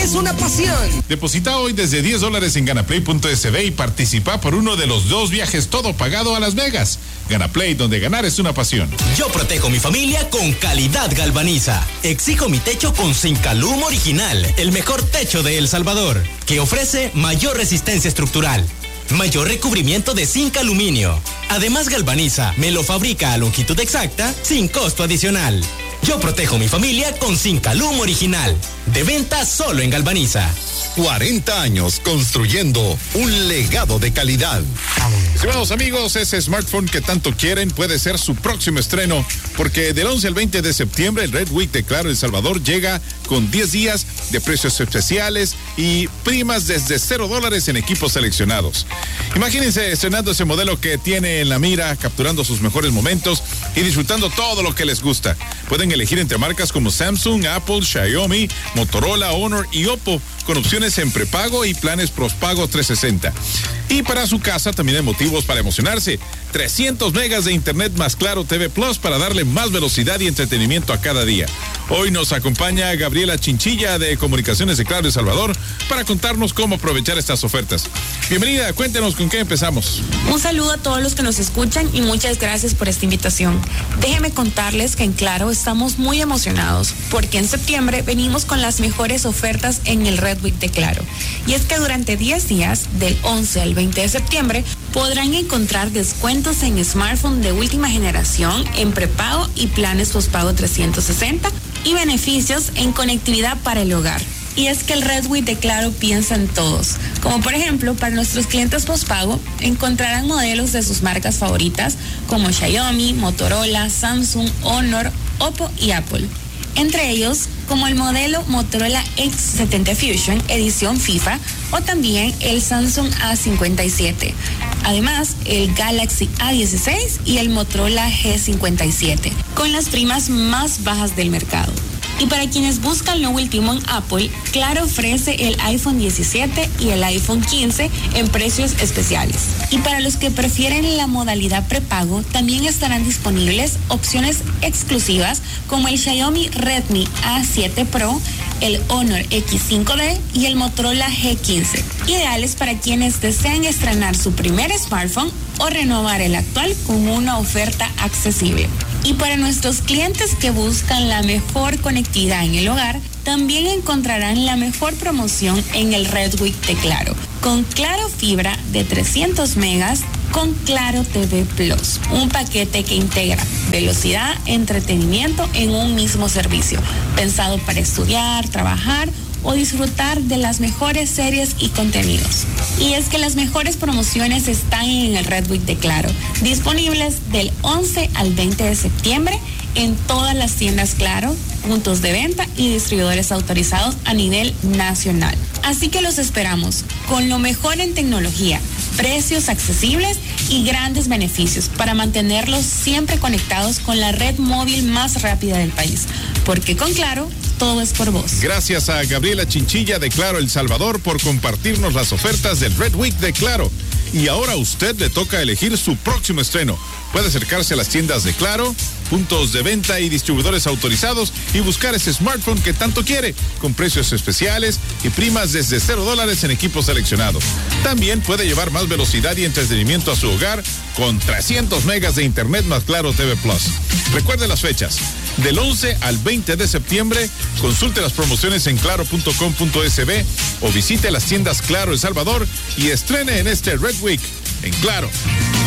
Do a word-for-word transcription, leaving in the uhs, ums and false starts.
es una pasión. Deposita hoy desde diez dólares en ganaplay punto es be y participa por uno de los dos viajes todo pagado a Las Vegas. Ganaplay, donde ganar es una pasión. Yo protejo mi familia con calidad Galvaniza. Exijo mi techo con Zincalum original, el mejor techo de El Salvador, que ofrece mayor resistencia estructural, mayor recubrimiento de zinc aluminio. Además, Galvaniza me lo fabrica a longitud exacta sin costo adicional. Yo protejo mi familia con Zincalum original. De venta solo en Galvaniza. cuarenta años construyendo un legado de calidad. Estimados amigos, ese smartphone que tanto quieren puede ser su próximo estreno, porque del once al veinte de septiembre el Red Week de Claro El Salvador llega con diez días de precios especiales y primas desde cero dólares en equipos seleccionados. Imagínense estrenando ese modelo que tiene en la mira, capturando sus mejores momentos y disfrutando todo lo que les gusta. Pueden elegir entre marcas como Samsung, Apple, Xiaomi, Motorola, Honor y Oppo, con opciones en prepago y planes prospago trescientos sesenta. Y para su casa también hay motivos para emocionarse. trescientos megas de internet más Claro T V Plus para darle más velocidad y entretenimiento a cada día. Hoy nos acompaña Gabriela Chinchilla de Comunicaciones de Claro El Salvador para contarnos cómo aprovechar estas ofertas. Bienvenida, cuéntenos con qué empezamos. Un saludo a todos los que nos escuchan y muchas gracias por esta invitación. Déjenme contarles que en Claro estamos muy emocionados porque en septiembre venimos con las mejores ofertas en el Red Week de Claro. Y es que durante diez días, del once al veinte de septiembre, podrán encontrar descuentos en smartphone de última generación en prepago y planes postpago trescientos sesenta y beneficios en conectividad para el hogar. Y es que el Red Week de Claro piensa en todos. Como por ejemplo, para nuestros clientes postpago, encontrarán modelos de sus marcas favoritas como Xiaomi, Motorola, Samsung, Honor, Oppo y Apple. Entre ellos, como el modelo Motorola X setenta Fusion edición FIFA o también el Samsung A cincuenta y siete. Además, el Galaxy A dieciséis y el Motorola G cincuenta y siete, con las primas más bajas del mercado. Y para quienes buscan lo último en Apple, Claro ofrece el iPhone diecisiete y el iPhone quince en precios especiales. Y para los que prefieren la modalidad prepago, también estarán disponibles opciones exclusivas como el Xiaomi Redmi A siete Pro, el Honor X cinco D y el Motorola G quince, ideales para quienes desean estrenar su primer smartphone o renovar el actual con una oferta accesible. Y para nuestros clientes que buscan la mejor conectividad en el hogar, también encontrarán la mejor promoción en el Red Week de Claro, con Claro Fibra de trescientos megas con Claro T V Plus, un paquete que integra velocidad, entretenimiento en un mismo servicio, pensado para estudiar, trabajar o disfrutar de las mejores series y contenidos. Y es que las mejores promociones están en el Red Week de Claro, disponibles del once al veinte de septiembre en todas las tiendas Claro, puntos de venta y distribuidores autorizados a nivel nacional. Así que los esperamos con lo mejor en tecnología, precios accesibles y grandes beneficios para mantenerlos siempre conectados con la red móvil más rápida del país. Porque con Claro, todo es por vos. Gracias a Gabriela Chinchilla de Claro El Salvador por compartirnos las ofertas del Red Week de Claro. Y ahora a usted le toca elegir su próximo estreno. Puede acercarse a las tiendas de Claro, puntos de venta y distribuidores autorizados y buscar ese smartphone que tanto quiere, con precios especiales y primas desde cero dólares en equipos seleccionados. También puede llevar más velocidad y entretenimiento a su hogar con trescientos megas de internet más Claro T V Plus. Recuerde las fechas. Del once al veinte de septiembre, consulte las promociones en claro punto com punto es be o visite las tiendas Claro El Salvador y estrene en este Red Week en Claro.